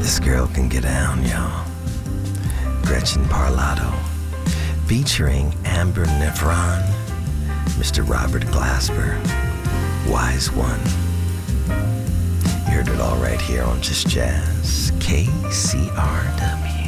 This girl can get down, y'all. Gretchen Parlato, featuring Amber Nefron, Mr. Robert Glasper, Wise One. You heard it all right here on Just Jazz, KCRW.